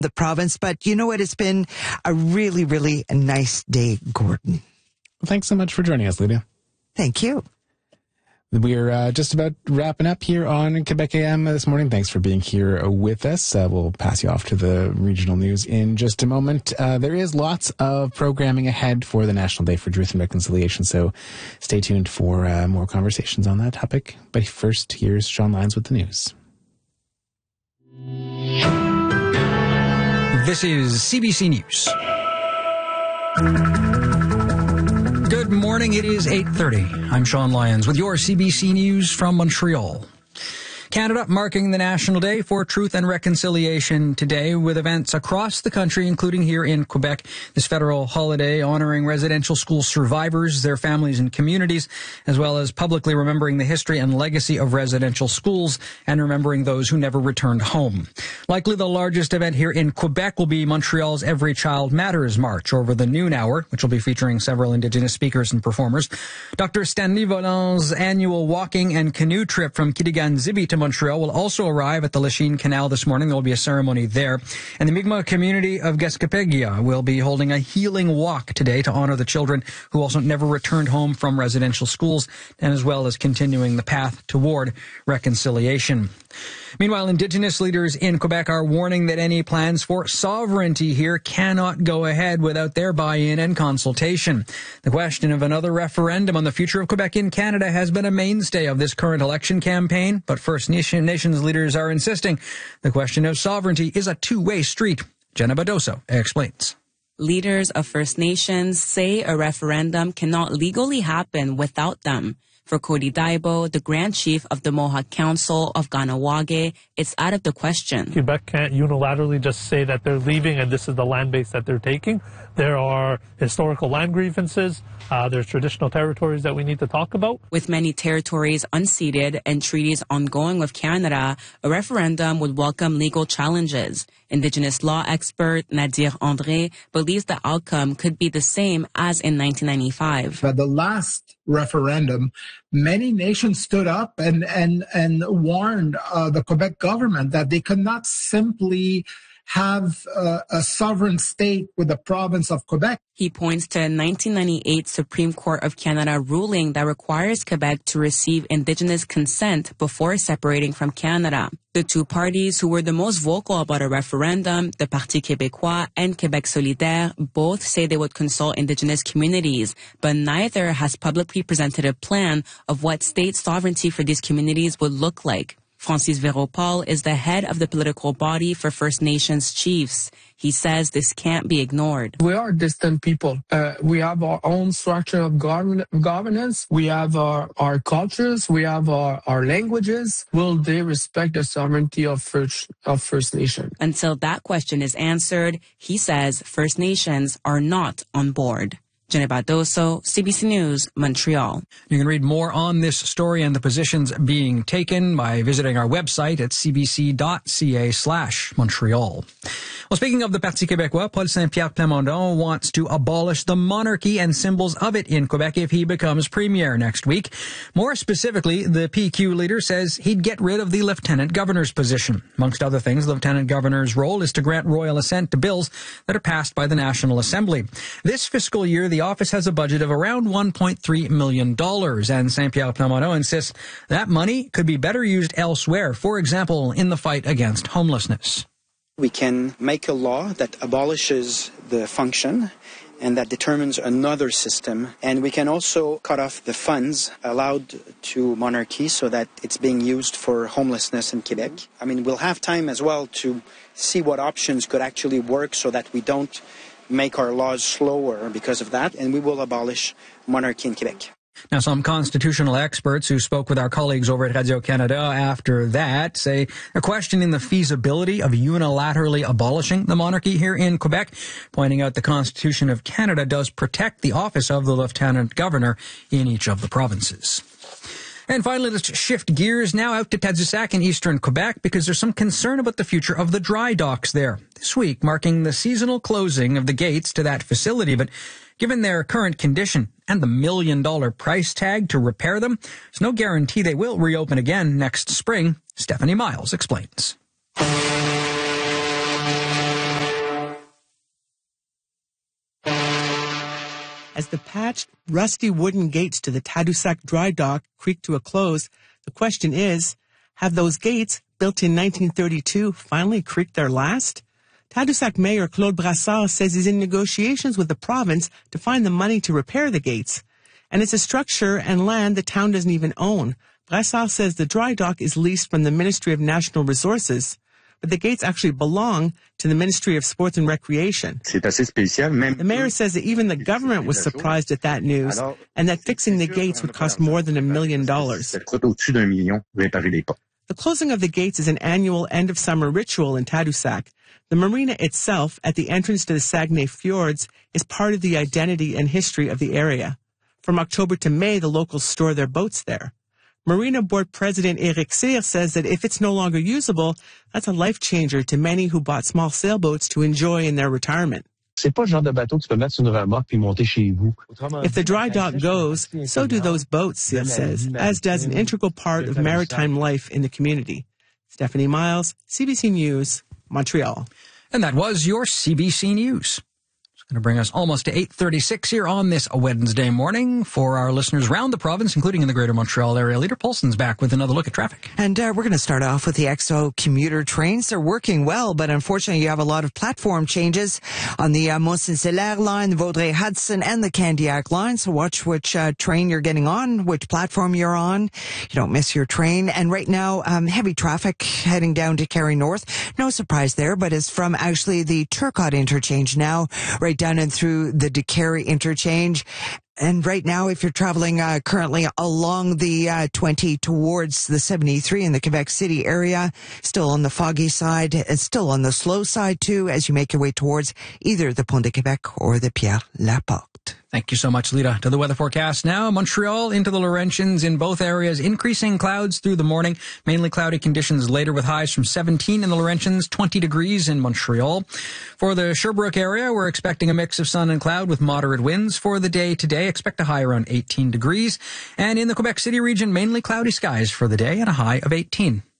the province. But you know what? It's been a really, really nice day, Gordon. Thanks so much for joining us, Lydia. Thank you. We're just about wrapping up here on Quebec AM this morning. Thanks for being here with us. We'll pass you off to the regional news in just a moment. There is lots of programming ahead for the National Day for Truth and Reconciliation, so stay tuned for more conversations on that topic. But first, here's Sean Lyons with the news. This is CBC News. Good morning. It is 8:30. I'm Sean Lyons with your CBC News from Montreal. Canada marking the National Day for Truth and Reconciliation today with events across the country, including here in Quebec. This federal holiday honoring residential school survivors, their families and communities, as well as publicly remembering the history and legacy of residential schools and remembering those who never returned home. Likely the largest event here in Quebec will be Montreal's Every Child Matters March over the noon hour, which will be featuring several Indigenous speakers and performers. Dr. Stanley Volant's annual walking and canoe trip from Kitigan-Zibi to Montreal will also arrive at the Lachine Canal this morning. There will be a ceremony there. And the Mi'kmaq community of Gaskapegia will be holding a healing walk today to honor the children who also never returned home from residential schools, and as well as continuing the path toward reconciliation. Meanwhile, Indigenous leaders in Quebec are warning that any plans for sovereignty here cannot go ahead without their buy-in and consultation. The question of another referendum on the future of Quebec in Canada has been a mainstay of this current election campaign, but First Nations leaders are insisting the question of sovereignty is a two-way street. Jenna Badoso explains. Leaders of First Nations say a referendum cannot legally happen without them. For Cody Daibo, the Grand Chief of the Mohawk Council of Kahnawake, it's out of the question. Quebec can't unilaterally just say that they're leaving and this is the land base that they're taking. There are historical land grievances. There's traditional territories that we need to talk about. With many territories unceded and treaties ongoing with Canada, a referendum would welcome legal challenges. Indigenous law expert Nadir André believes the outcome could be the same as in 1995. At the last referendum, many nations stood up and warned the Quebec government that they could not simply have a sovereign state with the province of Quebec. He points to a 1998 Supreme Court of Canada ruling that requires Quebec to receive Indigenous consent before separating from Canada. The two parties who were the most vocal about a referendum, the Parti québécois and Québec solidaire, both say they would consult Indigenous communities, but neither has publicly presented a plan of what state sovereignty for these communities would look like. Francis Véropal is the head of the political body for First Nations chiefs. He says this can't be ignored. We are distant people. We have our own structure of governance. We have our cultures. We have our languages. Will they respect the sovereignty of First Nation? Until that question is answered, he says First Nations are not on board. Jenna Badoso, CBC News, Montreal. You can read more on this story and the positions being taken by visiting our website at cbc.ca/Montreal. Well, speaking of the Parti québécois, Paul Saint-Pierre Plamondon wants to abolish the monarchy and symbols of it in Quebec if he becomes premier next week. More specifically, the PQ leader says he'd get rid of the lieutenant governor's position. Amongst other things, the lieutenant governor's role is to grant royal assent to bills that are passed by the National Assembly. This fiscal year, the office has a budget of around $1.3 million, and Saint-Pierre Plamondon insists that money could be better used elsewhere, for example, in the fight against homelessness. We can make a law that abolishes the function and that determines another system. And we can also cut off the funds allowed to monarchy so that it's being used for homelessness in Quebec. I mean, we'll have time as well to see what options could actually work so that we don't make our laws slower because of that, and we will abolish monarchy in Quebec. Now, some constitutional experts who spoke with our colleagues over at Radio-Canada after that say they're questioning the feasibility of unilaterally abolishing the monarchy here in Quebec, pointing out the Constitution of Canada does protect the office of the Lieutenant Governor in each of the provinces. And finally, let's shift gears now out to Tadoussac in eastern Quebec because there's some concern about the future of the dry docks there. This week, marking the seasonal closing of the gates to that facility, but given their current condition and the $1 million price tag to repair them, there's no guarantee they will reopen again next spring. Stephanie Miles explains. As the patched, rusty wooden gates to the Tadoussac dry dock creak to a close, the question is, have those gates, built in 1932, finally creaked their last? Tadoussac Mayor Claude Brassard says he's in negotiations with the province to find the money to repair the gates. And it's a structure and land the town doesn't even own. Brassard says the dry dock is leased from the Ministry of National Resources, but the gates actually belong to the Ministry of Sports and Recreation. The mayor says that even the government was surprised at that news and that fixing the gates would cost more than $1 million. The closing of the gates is an annual end-of-summer ritual in Tadoussac. The marina itself, at the entrance to the Saguenay Fjords, is part of the identity and history of the area. From October to May, the locals store their boats there. Marina Board President Eric Cyr says that if it's no longer usable, that's a life changer to many who bought small sailboats to enjoy in their retirement. If the dry dock goes, so do those boats, Cyr says, as does an integral part of maritime life in the community. Stephanie Miles, CBC News, Montreal. And that was your CBC News. Going to bring us almost to 8:36 here on this Wednesday morning. For our listeners around the province, including in the Greater Montreal area, Leader Paulson's back with another look at traffic. And we're going to start off with the XO commuter trains. They're working well, but unfortunately you have a lot of platform changes on the Mont-Saint-Hilaire line, the Vaudreuil-Hudson, and the Candiac line. So watch which train you're getting on, which platform you're on. You don't miss your train. And right now, heavy traffic heading down to Cary North. No surprise there, but it's from actually the Turcotte interchange now, right down and through the DeCary interchange. And right now, if you're traveling currently along the 20 towards the 73 in the Quebec City area, still on the foggy side, and still on the slow side too, as you make your way towards either the Pont de Québec or the Pierre Laporte. Thank you so much, Lita. To the weather forecast now. Montreal into the Laurentians in both areas. Increasing clouds through the morning. Mainly cloudy conditions later with highs from 17 in the Laurentians, 20 degrees in Montreal. For the Sherbrooke area, we're expecting a mix of sun and cloud with moderate winds for the day today. Expect a high around 18 degrees. And in the Quebec City region, mainly cloudy skies for the day and a high of 18.